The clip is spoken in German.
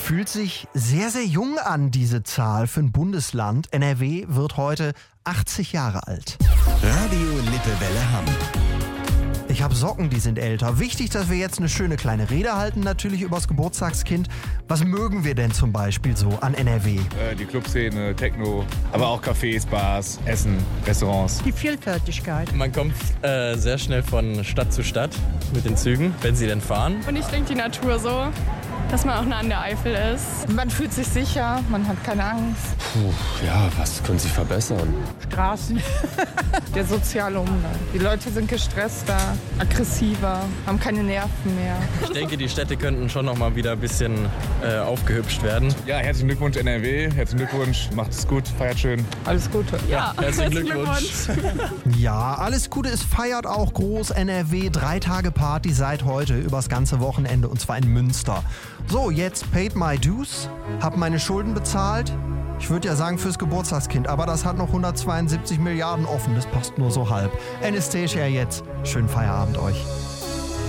Fühlt sich sehr, sehr jung an, diese Zahl für ein Bundesland. NRW wird heute 80 Jahre alt. Radio Lippewelle Hamm. Ich habe Socken, die sind älter. Wichtig, dass wir jetzt eine schöne kleine Rede halten, natürlich übers Geburtstagskind. Was mögen wir denn zum Beispiel so an NRW? Die Clubszene, Techno, aber auch Cafés, Bars, Essen, Restaurants. Die Vielfältigkeit. Man kommt sehr schnell von Stadt zu Stadt mit den Zügen, wenn sie denn fahren. Und ich denke die Natur so, dass man auch nah an der Eifel ist. Man fühlt sich sicher, man hat keine Angst. Ja, was können Sie verbessern? Straßen, der soziale Umgang. Die Leute sind gestresster, aggressiver, haben keine Nerven mehr. Ich denke, die Städte könnten schon noch mal wieder ein bisschen aufgehübscht werden. Ja, herzlichen Glückwunsch NRW, herzlichen Glückwunsch, macht es gut, feiert schön. Alles Gute. Ja, Herzlichen Glückwunsch. Ja, alles Gute, es feiert auch groß NRW. 3 Tage Party seit heute übers ganze Wochenende und zwar in Münster. So, jetzt paid my dues, hab meine Schulden bezahlt. Ich würde ja sagen fürs Geburtstagskind, aber das hat noch 172 Milliarden offen, das passt nur so halb. Anastasia jetzt, schönen Feierabend euch.